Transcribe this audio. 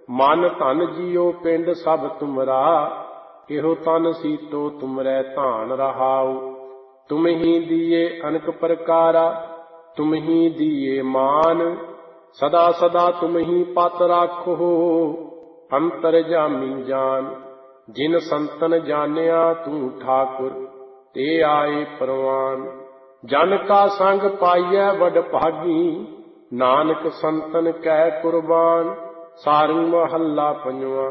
ਮਨ ਧਨ ਜੀਓ ਪਿੰਡ ਸਭ ਤੁਮਰਾ, ਇਹੋ ਤਨ ਸੀਤੋ ਤੁਮਰੈ ਧਾਨ ਰਹਾਉ। ਤੁਮ ਹੀ ਦੀਏ ਅਨਕ ਪ੍ਰਕਾਰਾ, ਤੁਮ ਹੀ ਦੀਏ ਮਾਨ, ਸਦਾ ਸਦਾ ਤੁਮ ਹੀ ਪਤ ਰਾਖੋ, ਅੰਤਰ ਜਾਮੀ ਜਾਨ। ਜਿਨ ਸੰਤਨ ਜਾਣਿਆ ਤੂੰ ਠਾਕੁਰ, ਤੇ ਆਏ ਪ੍ਰਵਾਨ। ਜਨ ਕਾ ਸੰਗ ਪਾਈਐ ਵਡ ਭਾਗੀ, ਨਾਨਕ ਸੰਤਨ ਕੈ ਕੁਰਬਾਨ। ਸਾਰੰਗ ਮਹੱਲਾ ਪੰਜਵਾਂ।